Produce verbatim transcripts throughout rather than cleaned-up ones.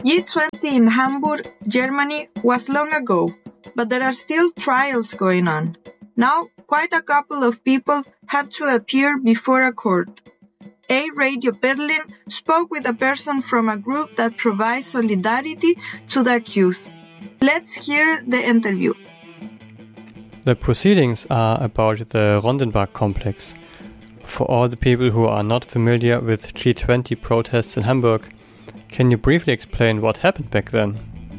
G twenty in Hamburg, Germany was long ago, but there are still trials going on. Now, quite a couple of people have to appear before a court. A Radio Berlin spoke with a person from a group that provides solidarity to the accused. Let's hear the interview. The proceedings are about the Rondenbach complex. For all the people who are not familiar with G twenty protests in Hamburg, can you briefly explain what happened back then?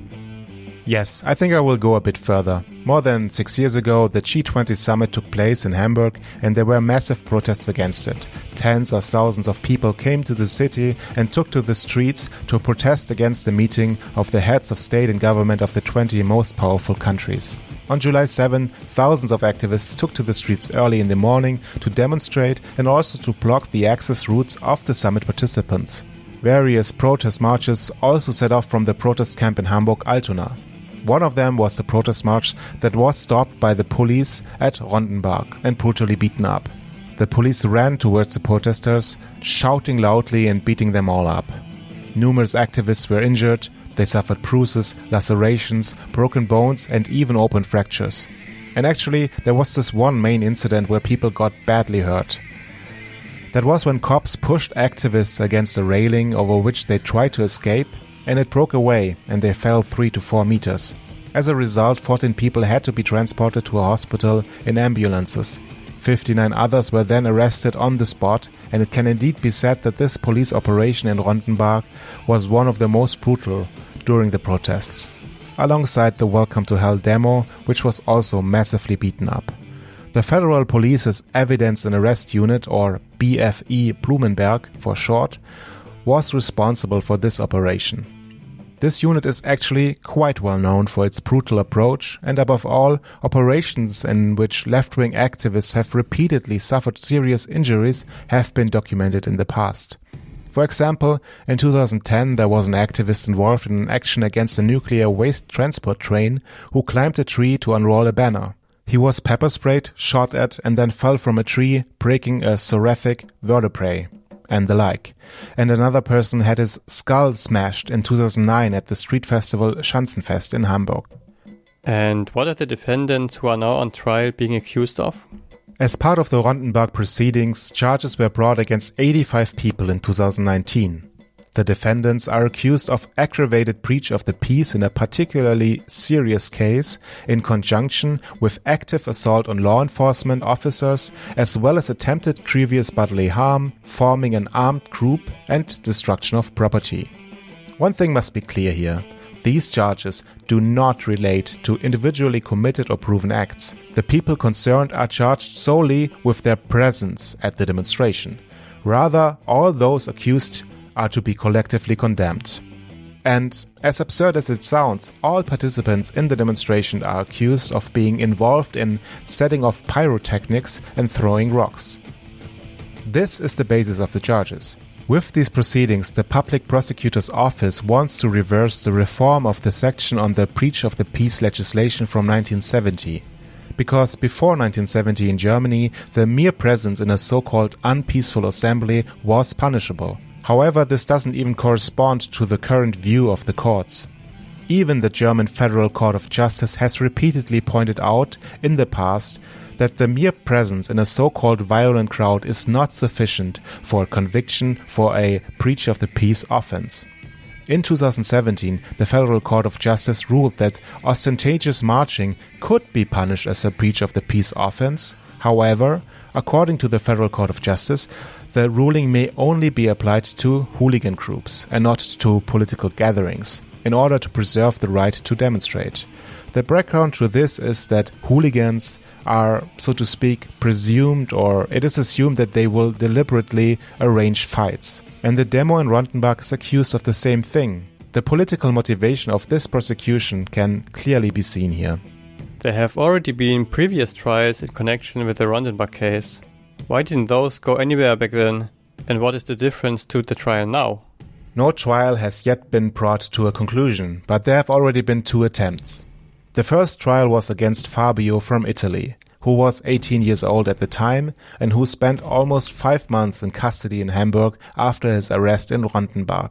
Yes, I think I will go a bit further. More than six years ago, the G twenty summit took place in Hamburg and there were massive protests against it. Tens of thousands of people came to the city and took to the streets to protest against the meeting of the heads of state and government of the twenty most powerful countries. On July seventh, thousands of activists took to the streets early in the morning to demonstrate and also to block the access routes of the summit participants. Various protest marches also set off from the protest camp in Hamburg-Altona. One of them was the protest march that was stopped by the police at Rondenbach and brutally beaten up. The police ran towards the protesters, shouting loudly and beating them all up. Numerous activists were injured. They suffered bruises, lacerations, broken bones and even open fractures. And actually, there was this one main incident where people got badly hurt. That was when cops pushed activists against a railing over which they tried to escape, and it broke away and they fell three to four meters. As a result, fourteen people had to be transported to a hospital in ambulances. fifty-nine others were then arrested on the spot, and it can indeed be said that this police operation in Rondenbach was one of the most brutal during the protests, alongside the Welcome to Hell demo, which was also massively beaten up. The Federal Police's Evidence and Arrest Unit, or B F E Blumenberg for short, was responsible for this operation. This unit is actually quite well known for its brutal approach and above all, operations in which left-wing activists have repeatedly suffered serious injuries have been documented in the past. For example, in two thousand ten there was an activist involved in an action against a nuclear waste transport train who climbed a tree to unroll a banner. He was pepper sprayed, shot at and then fell from a tree, breaking a thoracic vertebrae and the like. And another person had his skull smashed in two thousand nine at the street festival Schanzenfest in Hamburg. And what are the defendants who are now on trial being accused of? As part of the Rondenbach proceedings, charges were brought against eighty-five people in two thousand nineteen. The defendants are accused of aggravated breach of the peace in a particularly serious case in conjunction with active assault on law enforcement officers, as well as attempted grievous bodily harm, forming an armed group, and destruction of property. One thing must be clear here. These charges do not relate to individually committed or proven acts. The people concerned are charged solely with their presence at the demonstration. Rather, all those accused are to be collectively condemned. And, as absurd as it sounds, all participants in the demonstration are accused of being involved in setting off pyrotechnics and throwing rocks. This is the basis of the charges. With these proceedings, the Public Prosecutor's Office wants to reverse the reform of the section on the breach of the peace legislation from nineteen seventy. Because before nineteen seventy in Germany, the mere presence in a so-called unpeaceful assembly was punishable. However, this doesn't even correspond to the current view of the courts. Even the German Federal Court of Justice has repeatedly pointed out in the past that the mere presence in a so-called violent crowd is not sufficient for a conviction for a breach of the peace offense. In two thousand seventeen, the Federal Court of Justice ruled that ostentatious marching could be punished as a breach of the peace offense. However, according to the Federal Court of Justice, the ruling may only be applied to hooligan groups and not to political gatherings, in order to preserve the right to demonstrate. The background to this is that hooligans are, so to speak, presumed, or it is assumed that they will deliberately arrange fights. And the demo in Rondenbach is accused of the same thing. The political motivation of this prosecution can clearly be seen here. There have already been previous trials in connection with the Rondenbach case. Why didn't those go anywhere back then? And what is the difference to the trial now? No trial has yet been brought to a conclusion, but there have already been two attempts. The first trial was against Fabio from Italy, who was eighteen years old at the time and who spent almost five months in custody in Hamburg after his arrest in Rondenbach.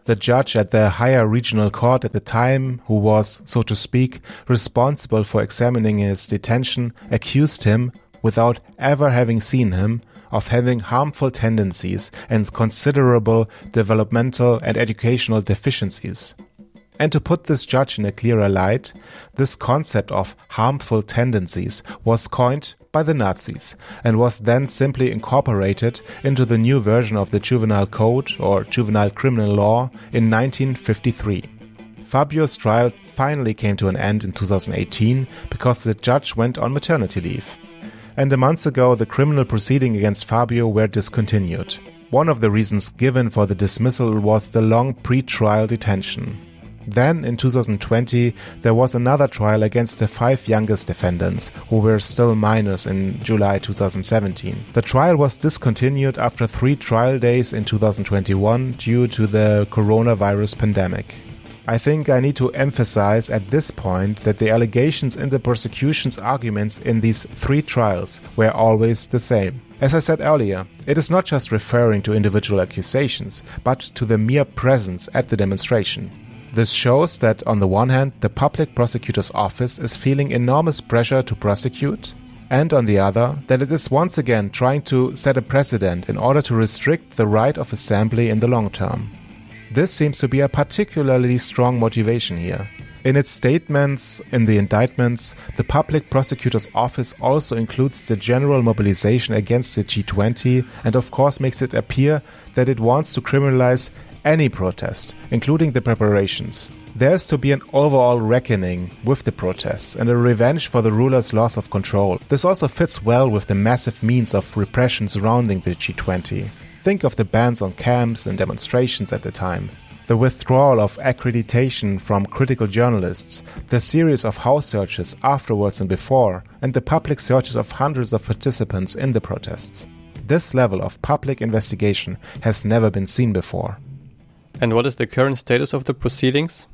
The judge at the higher regional court at the time, who was, so to speak, responsible for examining his detention, accused him, without ever having seen him, of having harmful tendencies and considerable developmental and educational deficiencies. And to put this judge in a clearer light, this concept of harmful tendencies was coined by the Nazis and was then simply incorporated into the new version of the Juvenile Code or Juvenile Criminal Law in nineteen fifty-three. Fabio's trial finally came to an end in two thousand eighteen because the judge went on maternity leave. And a month ago, the criminal proceeding against Fabio were discontinued. One of the reasons given for the dismissal was the long pre-trial detention. Then, in two thousand twenty, there was another trial against the five youngest defendants, who were still minors in July two thousand seventeen. The trial was discontinued after three trial days in two thousand twenty-one due to the coronavirus pandemic. I think I need to emphasize at this point that the allegations in the prosecution's arguments in these three trials were always the same. As I said earlier, it is not just referring to individual accusations, but to the mere presence at the demonstration. This shows that, on the one hand, the public prosecutor's office is feeling enormous pressure to prosecute, and on the other, that it is once again trying to set a precedent in order to restrict the right of assembly in the long term. This seems to be a particularly strong motivation here. In its statements in the indictments, the public prosecutor's office also includes the general mobilization against the G twenty and of course makes it appear that it wants to criminalize any protest, including the preparations. There is to be an overall reckoning with the protests and a revenge for the ruler's loss of control. This also fits well with the massive means of repression surrounding the G twenty. Think of the bans on camps and demonstrations at the time, the withdrawal of accreditation from critical journalists, the series of house searches afterwards and before, and the public searches of hundreds of participants in the protests. This level of public investigation has never been seen before. And what is the current status of the proceedings?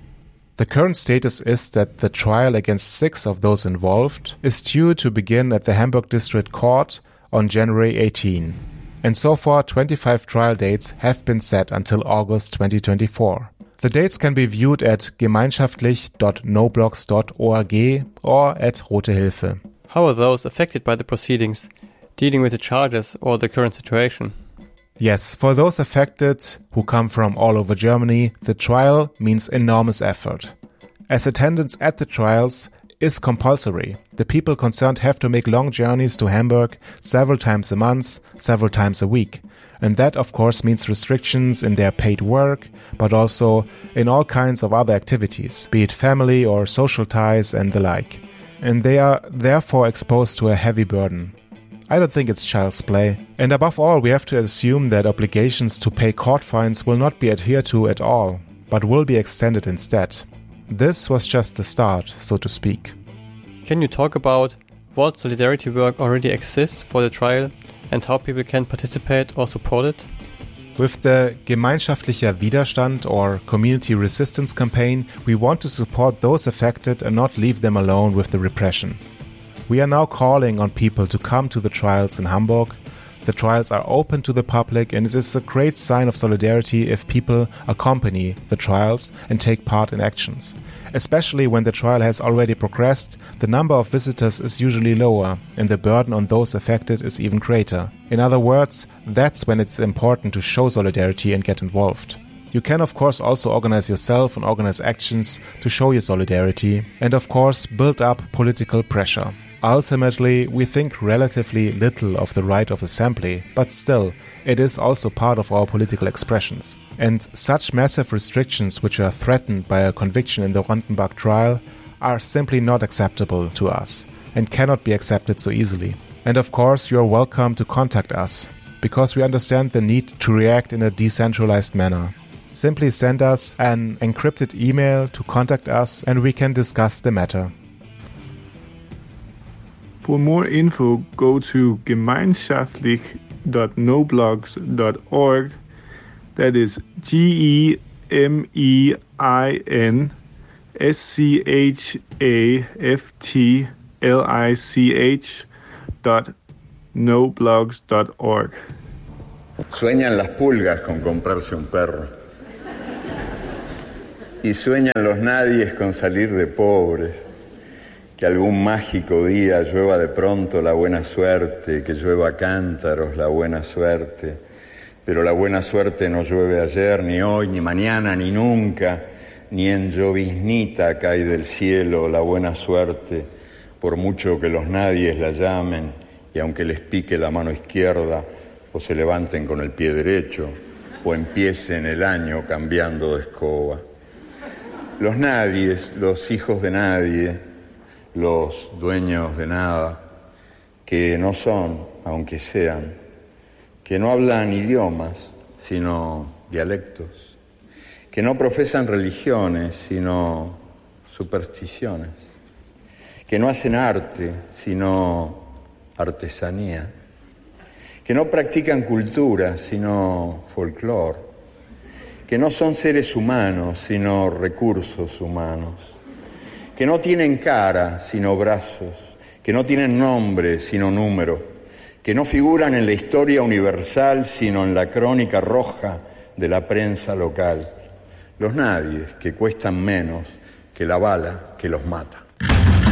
The current status is that the trial against six of those involved is due to begin at the Hamburg District Court on January eighteenth. And so far, twenty-five trial dates have been set until August twenty twenty-four. The dates can be viewed at gemeinschaftlich dot noblogs dot org or at Rote Hilfe. How are those affected by the proceedings dealing with the charges or the current situation? Yes, for those affected who come from all over Germany, the trial means enormous effort. As attendance at the trials is compulsory, the people concerned have to make long journeys to Hamburg several times a month, several times a week. And that, of course, means restrictions in their paid work, but also in all kinds of other activities, be it family or social ties and the like. And they are therefore exposed to a heavy burden. I don't think it's child's play. And above all, we have to assume that obligations to pay court fines will not be adhered to at all, but will be extended instead. This was just the start, so to speak. Can you talk about what solidarity work already exists for the trial and how people can participate or support it? With the Gemeinschaftlicher Widerstand or Community Resistance campaign, we want to support those affected and not leave them alone with the repression. We are now calling on people to come to the trials in Hamburg. The trials are open to the public, and it is a great sign of solidarity if people accompany the trials and take part in actions. Especially when the trial has already progressed, the number of visitors is usually lower, and the burden on those affected is even greater. In other words, that's when it's important to show solidarity and get involved. You can of course also organize yourself and organize actions to show your solidarity, and of course build up political pressure. Ultimately, we think relatively little of the right of assembly, but still, it is also part of our political expressions. And such massive restrictions which are threatened by a conviction in the Rondenbach trial are simply not acceptable to us and cannot be accepted so easily. And of course, you are welcome to contact us, because we understand the need to react in a decentralized manner. Simply send us an encrypted email to contact us and we can discuss the matter. For more info, go to gemeinschaftlich dot noblogs dot org. That is G E M E I N S C H A F T L I C H dot noblogs dot org. Sueñan las pulgas con comprarse un perro. Y sueñan los nadies con salir de pobres, que algún mágico día llueva de pronto la buena suerte, que llueva cántaros la buena suerte. Pero la buena suerte no llueve ayer, ni hoy, ni mañana, ni nunca, ni en lloviznita cae del cielo la buena suerte, por mucho que los nadies la llamen, y aunque les pique la mano izquierda, o se levanten con el pie derecho, o empiecen el año cambiando de escoba. Los nadies, los hijos de nadie, los dueños de nada, que no son, aunque sean, que no hablan idiomas, sino dialectos, que no profesan religiones, sino supersticiones, que no hacen arte, sino artesanía, que no practican cultura, sino folclore, que no son seres humanos, sino recursos humanos, que no tienen cara, sino brazos, que no tienen nombre, sino número, que no figuran en la historia universal, sino en la crónica roja de la prensa local. Los nadies que cuestan menos que la bala que los mata.